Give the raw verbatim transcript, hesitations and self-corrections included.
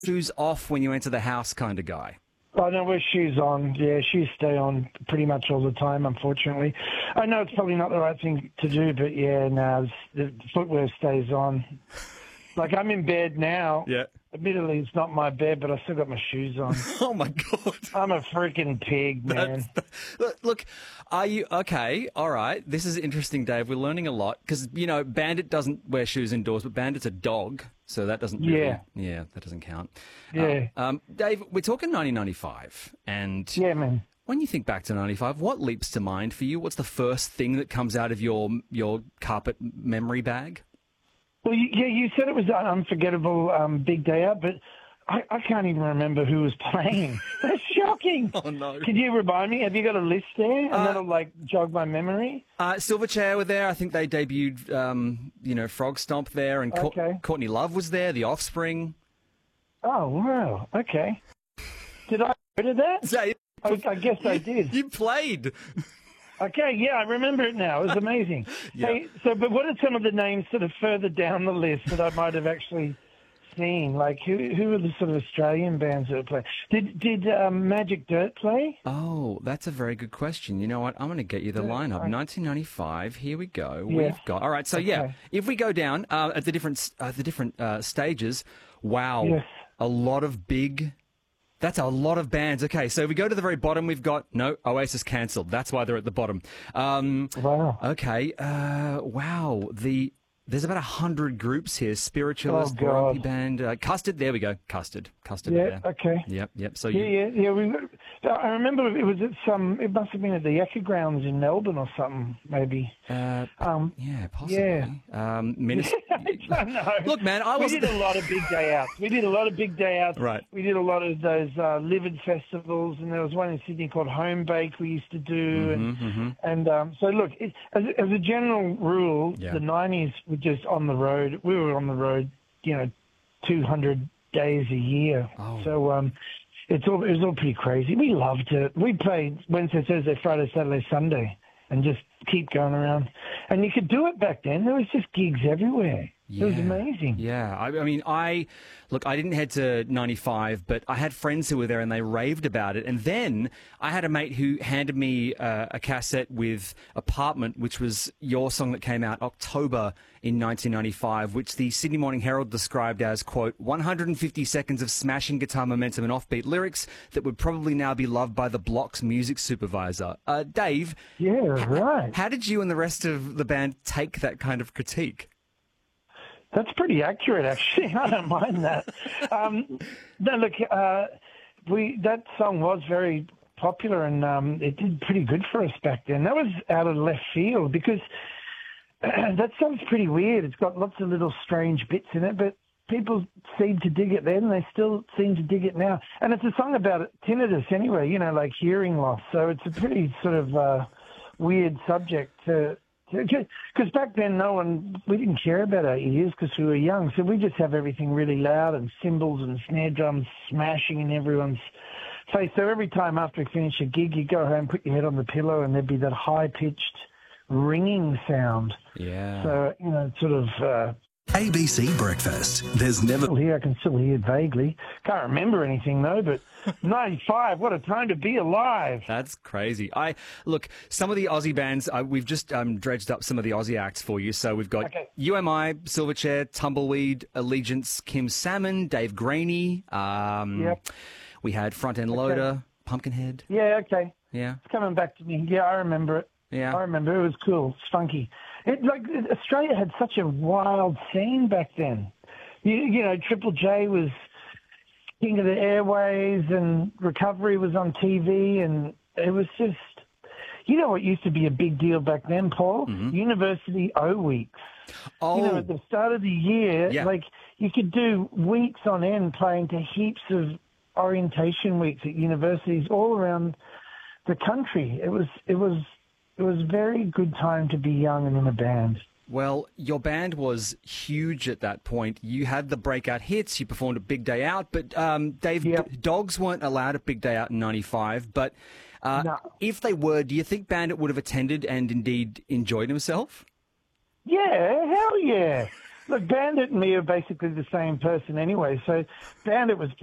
shoes off when you enter the house kind of guy? I know wear shoes on. Yeah, shoes stay on pretty much all the time, unfortunately. I know it's probably not the right thing to do, but yeah, no, the footwear stays on. Like, I'm in bed now. Yeah. Admittedly, it's not my bed, but I still got my shoes on. Oh, my God. I'm a freaking pig, man. Look, look, are you... Okay, all right. This is interesting, Dave. We're learning a lot because, you know, Bandit doesn't wear shoes indoors, but Bandit's a dog, so that doesn't really... Yeah. Yeah, that doesn't count. Yeah. Um, um, Dave, we're talking nineteen ninety-five, and... Yeah, man. When you think back to ninety-five, what leaps to mind for you? What's the first thing that comes out of your your carpet memory bag? Well, you, yeah, you said it was an unforgettable um, big day out, but I, I can't even remember who was playing. That's shocking. Oh, no. Could you remind me? Have you got a list there? And Uh, that'll, like, jog my memory? Uh, Silverchair were there. I think they debuted, um, you know, Frog Stomp there. And Cour- Okay. Courtney Love was there, The Offspring. Oh, wow. Okay. Did I go to that? So, I, I guess I did. You played. Okay, yeah, I remember it now. It was amazing. Yeah. Hey, so, but what are some of the names sort of further down the list that I might have actually seen? Like, who who are the sort of Australian bands that play? Did did um, Magic Dirt play? Oh, that's a very good question. You know what? I'm going to get you the Yeah, lineup. I- nineteen ninety-five. Here we go. Yeah. We've got. All right. So yeah, Okay. if we go down uh, at the different uh, the different uh, stages, wow, Yes. a lot of big. That's a lot of bands. Okay, so if we go to the very bottom, we've got no Oasis cancelled. That's why they're at the bottom. Um, Wow. Okay. Uh, wow. The there's about a hundred groups here. Spiritualist, Oh, God. Grumpy Band, uh, Custard. There we go. Custard. Custard. Yeah, There. okay. Yep. Yep. So Yeah, you. yeah, yeah. We, I remember it was at some. It must have been at the Echo Grounds in Melbourne or something, maybe. Uh, Um, yeah, possibly. yeah. Um, Minister. I don't know. Look, man, I was. We did a lot of big day outs. We did a lot of big day outs. Right. We did a lot of those uh, livid festivals, and there was one in Sydney called Home Bake we used to do. And, mm-hmm. and um, so, look, it, as, as a general rule, Yeah. the nineties were just on the road. We were on the road, you know, two hundred days a year. Oh. So um, it's all, it was all pretty crazy. We loved it. We played Wednesday, Thursday, Friday, Saturday, Sunday, and just keep going around. And you could do it back then. There was just gigs everywhere. It was Yeah. amazing. Yeah, I, I mean, I look. I didn't head to ninety-five, but I had friends who were there, and they raved about it. And then I had a mate who handed me uh, a cassette with "Apartment," which was your song that came out October in nineteen ninety-five, which the Sydney Morning Herald described as "quote one hundred fifty seconds of smashing guitar momentum and offbeat lyrics that would probably now be loved by the Block's music supervisor." Uh, Dave, Yeah, right. how did you and the rest of the band take that kind of critique? That's pretty accurate, actually. I don't mind that. Um, no, look, uh, we that song was very popular, and um, it did pretty good for us back then. That was out of left field because that song's pretty weird. It's got lots of little strange bits in it, but people seem to dig it then. They still seem to dig it now. And it's a song about tinnitus anyway, you know, like hearing loss. So it's a pretty sort of uh, weird subject to... Because back then, no one, we didn't care about our ears because we were young. So we just have everything really loud and cymbals and snare drums smashing in everyone's face. So every time after we finish a gig, you go home, put your head on the pillow, and there'd be that high-pitched ringing sound. Yeah. So, you know, sort of... Uh, A B C Breakfast. There's never... still here, I can still hear it vaguely. Can't remember anything, though, but ninety-five, what a time to be alive. That's crazy. I look, some of the Aussie bands, uh, we've just um, dredged up some of the Aussie acts for you. So we've got Okay. U M I, Silverchair, Tumbleweed, Allegiance, Kim Salmon, Dave Graney. Um, Yep. We had Front End Loader, Pumpkinhead. Yeah, okay. Yeah. It's coming back to me. Yeah, I remember it. Yeah. I remember. It was cool. It's funky. It, like, Australia had such a wild scene back then. You, you know, Triple J was king of the airways, and Recovery was on T V, and it was just, you know what used to be a big deal back then, Paul? University O Weeks. Oh, You know, at the start of the year, Yeah. like, you could do weeks on end playing to heaps of orientation weeks at universities all around the country. It was, it was, it was a very good time to be young and in a band. well, your band was huge at that point. You had the breakout hits. You performed at Big Day Out, but um, Dave, Yep. D- Dogs weren't allowed at Big Day Out in ninety-five. But uh, No. if they were, do you think Bandit would have attended and indeed enjoyed himself? Yeah, hell yeah. Look, Bandit and me are basically the same person anyway. So Bandit was